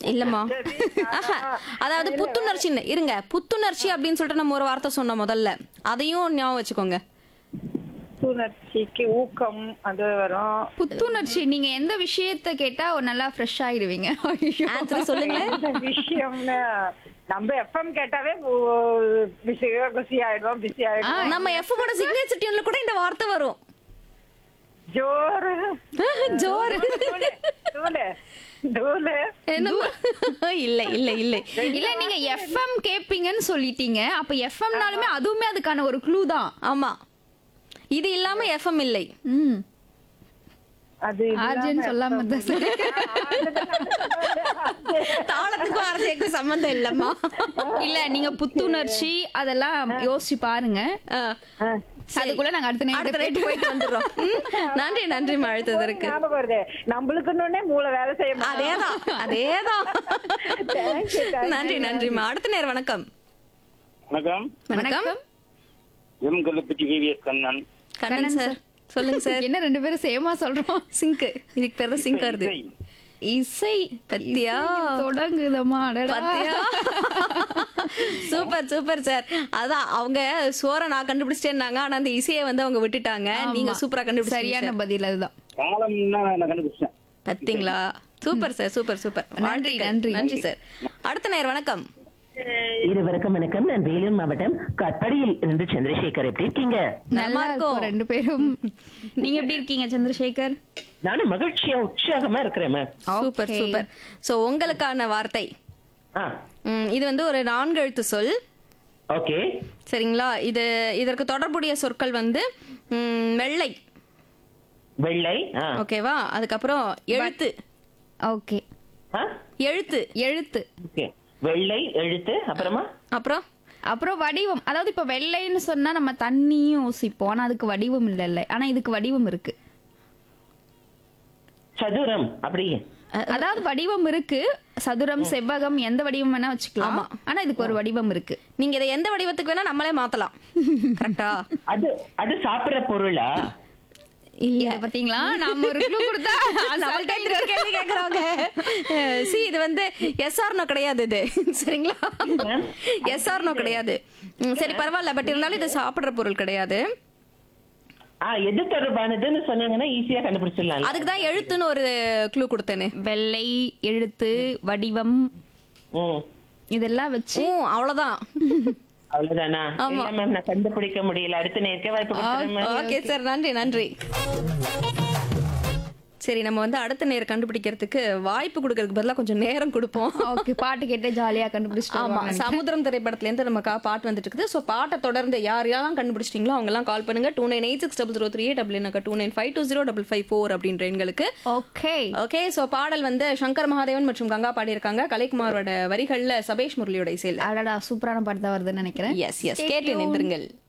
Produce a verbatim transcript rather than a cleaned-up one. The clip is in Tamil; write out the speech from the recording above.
இல்லம்மா. சரி, ஆஹா. ஆனா, அதாவது இல்ல, புத்துணர்ச்சின்னு இருங்க. புத்துணர்ச்சி அப்படின்னு சொல்லிட்டு நம்ம ஒரு வார்த்தை சொன்னோம் முதல்ல. அதையும் ஞாபகம் வச்சுக்கோங்க. புத்துணர்ச்சிக்கு ஊக்கம் அது வரும். புத்துணர்ச்சி நீங்க எந்த விஷயத்த கேட்டா ஒரு நல்லா ஃப்ரெஷ் ஆயிடுவீங்க. ஐயோ. ஆன்சர் சொல்லுங்களேன். எந்த விஷயம்னு நம்ம எஃப்எம் கேட்டாவே பிஸி பிஸி ஆயிடுவோம் பிஸி ஆயிடுவோம். நம்ம எஃப் கூட சிக்னேச்சர் டியூன்ல கூட இந்த வார்த்தை வரும். ஜோரு ஜோர். தூளு, தூளு, தூளு. என்னம்மா? இல்ல இல்ல இல்ல. இல்ல நீங்க எஃப்எம் கேப்பீங்கன்னு சொல்லிட்டீங்க. அப்ப எஃப்எம்னாலுமே அதுவுமே அதுக்கான ஒரு க்ளூ தான். ஆமா. இது இல்லாம எஃப்எம் இல்லை. ம். அது ஆர்ஜின்னு சொல்லாம இருந்தா சரி. தாளத்துக்கும் அரசியலுக்கும் சம்பந்தம் இல்லம்மா. இல்ல நீங்க புத்துணர்ச்சி அதெல்லாம் யோசிச்சு பாருங்க. ஆ. அதுக்குள்ள நாங்க அடுத்த அடுத்த நேரத்தை ரேட் போயிட்டு வந்துடுறோம். ம். நன்றி நன்றி அழுத்ததற்கு. ஞாபகம் வருது. நம்மளுக்குன்னு மூளை வேலை செய்ய மாட்டோம். அதேதான் அதேதான். Thank you, thank you. நன்றி நன்றிம்மா. அடுத்த நேரம் வணக்கம். வணக்கம். வணக்கம் M Kallupatti VVS Kannan. Kannan sir சொல்லுங்க சார். என்ன ரெண்டு பேரும் சேமா சொல்றோம். சிங்க் இதுக்கு பேர் தான் சிங்க் வருது. இசை. இசை பத்தியா தொடங்குதமா அடடா. பத்தியா. Super super sir. அதான் அவங்க சோற நான் கண்டுபிடிச்சிட்டேன்னாங்க. ஆனா அந்த இசையை வந்து அவங்க விட்டுட்டாங்க. நீங்க ஆமா. சூப்பரா கண்டுபிடிச்சீங்க சரியான சார். பதில் அதுதான். காலம்னா நான் கண்டுபிடிச்சேன். பத்தீங்களா? Super sir super super. நன்றி, வாழ்த்துக்கள். நன்றி. நன்றி சார். அடுத்த நேரம் வணக்கம். இருவருக்கும் வணக்கம். நான் வேலூர் மாவட்டம் கட்படியில் இருந்து சந்திரசேகர். எப்படி இருக்கீங்க? நல்லா நல்லா இருக்கும் இருக்கும். ரெண்டு பேரும். நீங்க எப்படி இருக்கீங்க சந்திரசேகர்? நானும் மகிழ்ச்சியா உற்சாகமா இருக்கிறேன் ma'am. Super Okay. Super. So உங்களுக்கான வார்த்தை ஆ, ம், இது வந்து ஒரு நான்கு எழுத்து சொல். ஓகே. சரிங்களா? இது இதற்கு தொடர்புடைய சொற்கள் வந்து ம், வெள்ளை. வெள்ளை. ஆ, ஓகேவா? அதுக்கப்புறம் எழுத்து. ஓகே. ஆ, எழுத்து எழுத்து. ஓகே. வெள்ளை எழுத்து. அப்புறமா அப்புறம் அப்புறம் வடிவம். அதாவது இப்ப வெள்ளைன்னு சொன்னா நம்ம தண்ணியும் யோசிப்போம். ஆனா அதுக்கு வடிவம் இல்ல இல்ல. ஆனா இதுக்கு வடிவம் இருக்கு. சதுரம். அப்படி அதாவது வடிவம் இருக்கு. சதுரம் செவ்வகம் எந்த வடிவம் வேணா வச்சுக்கலாம். ஆமா. ஆனா இதுக்கு ஒரு வடிவம் இருக்கு. நீங்க இதை எந்த வடிவத்துக்கு வேணா நம்மளே மாத்தலாம். கரெக்டா? அது அது சாப்பிடுற பொருளா? இல்ல. இத பாத்தீங்களா? நாம ஒரு clue கொடுத்தா நம்மள்ட்ட இன்னொரு கேள்வி கேக்குறாங்க. சி இது வந்து எஸ்ஆர் நோ கிடையாது இது. சரிங்களா? எஸ்ஆர் நோ கிடையாது. ம், சரி பரவாயில்ல. பட் இருந்தாலும் இது சாப்பிடுற பொருள் கிடையாது. ஆ, எது தொடர்பானதுன்னு சொன்னாங்கன்னா ஈஸியா கண்டுபிடிச்சிடலாம். அதுக்கு தான் எழுத்துன்னு ஒரு க்ளூ கொடுத்தேனே. வெள்ளை எழுத்து வடிவம் ம், இதெல்லாம் வச்சு ம், அவ்வளவுதான். அவ்வளவுதானா? ஆமா. இல்ல மேம், நான் கண்டுபிடிக்க முடியல. அடுத்த நேர்க்க வாய்ப்பு கொடுத்துறேன் மேம். Okay sir. நன்றி நன்றி. சரி நம்ம வந்து அடுத்த நேரம் கண்டுபிடிக்கிறதுக்கு வாய்ப்பு கொடுக்கறதுக்கு பதிலா கொஞ்சம் நேரம் கொடுப்போம். ஓகே. பாட்டு கேட்டு ஜாலியா கண்டுபிடிச்சிட்டு ஆமா. வருவாங்க. சமுத்திரம் திரைப்படத்துல இருந்து நம்ம கா- பாட்டு வந்துட்டு இருக்குது. சோ பாட்டை தொடர்ந்து யார் யாரெல்லாம் கண்டுபிடிச்சிட்டீங்களோ அவங்க எல்லாம் கால் பண்ணுங்க. Two nine eight six double zero three double எனக்கு two nine five two zero double five four அப்படின்ற எண்களுக்கு. ஓகே. ஓகே. சோ பாடல் வந்து சங்கர் மகாதேவன் மற்றும் கங்கா பாடியிருக்காங்க. கலைக்குமாரோட வரிகள்ல சபேஷ் முரளியோட இசையில. அடடா சூப்பரான பாட்டு தான் வருதுன்னு நினைக்கிறேன். எஸ் எஸ் கேட்டு நின்றுங்கள்.